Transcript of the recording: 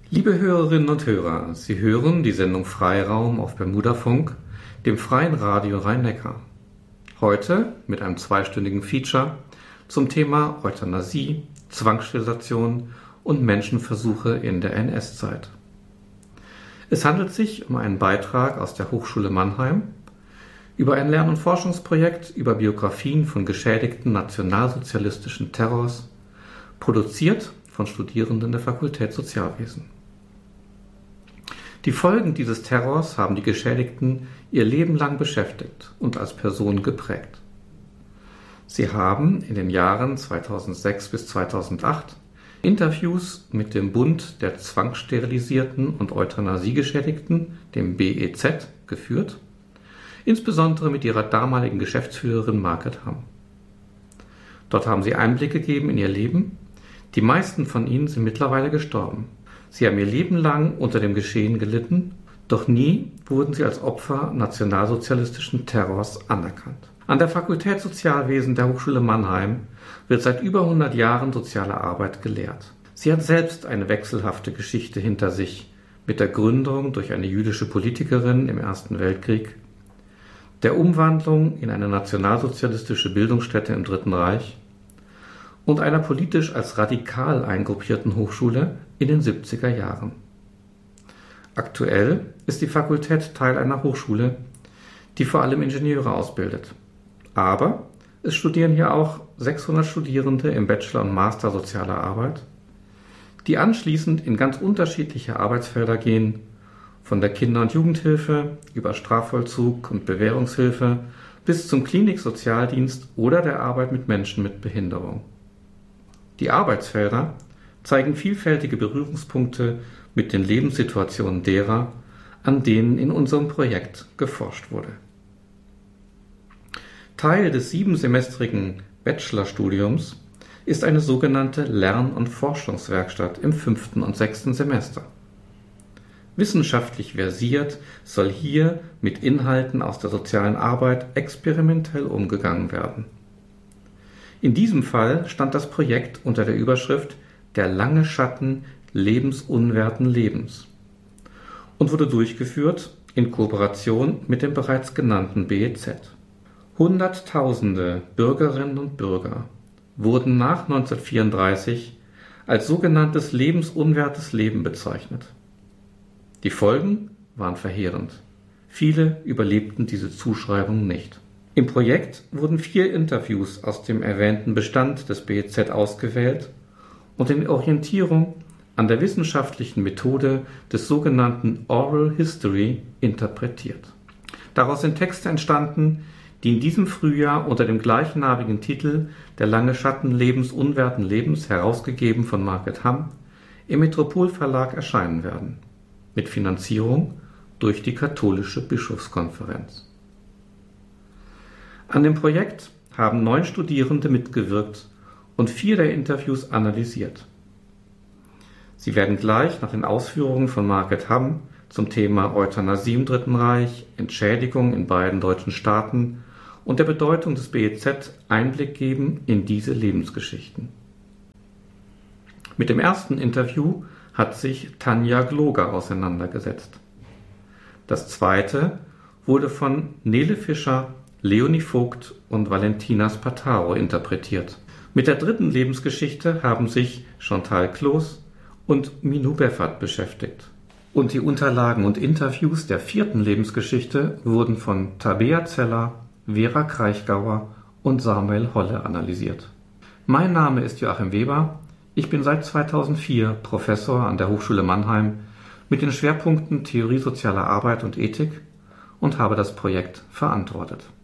Liebe Hörerinnen und Hörer, Sie hören die Sendung Freiraum auf Bermudafunk, dem freien Radio Rhein-Neckar. Heute mit einem 2-stündigen Feature zum Thema Euthanasie, Zwangssterilisation und Menschenversuche in der NS-Zeit. Es handelt sich um einen Beitrag aus der Hochschule Mannheim über ein Lern- und Forschungsprojekt über Biografien von Geschädigten nationalsozialistischen Terrors, produziert von Studierenden der Fakultät Sozialwesen. Die Folgen dieses Terrors haben die Geschädigten ihr Leben lang beschäftigt und als Personen geprägt. Sie haben in den Jahren 2006 bis 2008 Interviews mit dem Bund der Zwangssterilisierten und Euthanasiegeschädigten, dem BEZ, geführt, insbesondere mit ihrer damaligen Geschäftsführerin Margret Hamm. Dort haben sie Einblick gegeben in ihr Leben. Die meisten von ihnen sind mittlerweile gestorben. Sie haben ihr Leben lang unter dem Geschehen gelitten, doch nie wurden sie als Opfer nationalsozialistischen Terrors anerkannt. An der Fakultät Sozialwesen der Hochschule Mannheim wird seit über 100 Jahren soziale Arbeit gelehrt. Sie hat selbst eine wechselhafte Geschichte hinter sich mit der Gründung durch eine jüdische Politikerin im Ersten Weltkrieg, der Umwandlung in eine nationalsozialistische Bildungsstätte im Dritten Reich und einer politisch als radikal eingruppierten Hochschule in den 70er Jahren. Aktuell ist die Fakultät Teil einer Hochschule, die vor allem Ingenieure ausbildet. Aber es studieren hier auch 600 Studierende im Bachelor und Master Sozialer Arbeit, die anschließend in ganz unterschiedliche Arbeitsfelder gehen, von der Kinder- und Jugendhilfe über Strafvollzug und Bewährungshilfe bis zum Kliniksozialdienst oder der Arbeit mit Menschen mit Behinderung. Die Arbeitsfelder zeigen vielfältige Berührungspunkte mit den Lebenssituationen derer, an denen in unserem Projekt geforscht wurde. Teil des 7-semestrigen Bachelorstudiums ist eine sogenannte Lern- und Forschungswerkstatt im 5. und 6. Semester. Wissenschaftlich versiert soll hier mit Inhalten aus der sozialen Arbeit experimentell umgegangen werden. In diesem Fall stand das Projekt unter der Überschrift »Der lange Schatten lebensunwerten Lebens« und wurde durchgeführt in Kooperation mit dem bereits genannten BEZ. Hunderttausende Bürgerinnen und Bürger wurden nach 1934 als sogenanntes lebensunwertes Leben bezeichnet. Die Folgen waren verheerend. Viele überlebten diese Zuschreibung nicht. Im Projekt wurden 4 Interviews aus dem erwähnten Bestand des BEZ ausgewählt und in Orientierung an der wissenschaftlichen Methode des sogenannten Oral History interpretiert. Daraus sind Texte entstanden, die in diesem Frühjahr unter dem gleichnamigen Titel »Der lange Schatten lebensunwerten Lebens«, herausgegeben von Margret Hamm, im Metropol-Verlag erscheinen werden, mit Finanzierung durch die Katholische Bischofskonferenz. An dem Projekt haben 9 Studierende mitgewirkt und 4 der Interviews analysiert. Sie werden gleich nach den Ausführungen von Margret Hamm zum Thema Euthanasie im Dritten Reich, Entschädigung in beiden deutschen Staaten und der Bedeutung des BEZ Einblick geben in diese Lebensgeschichten. Mit dem ersten Interview hat sich Tanja Gloger auseinandergesetzt. Das zweite wurde von Nele Fischer, Leonie Vogt und Valentina Spataro interpretiert. Mit der dritten Lebensgeschichte haben sich Chantal Kloß und Minou Beffert beschäftigt. Und die Unterlagen und Interviews der 4. Lebensgeschichte wurden von Tabea Zeller, Vera Kraichgauer und Samuel Holle analysiert. Mein Name ist Joachim Weber. Ich bin seit 2004 Professor an der Hochschule Mannheim mit den Schwerpunkten Theorie sozialer Arbeit und Ethik und habe das Projekt verantwortet.